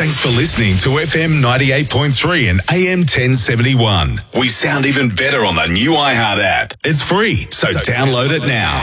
Thanks for listening to FM 98.3 and AM 1071. We sound even better on the new iHeart app. It's free, so download it now.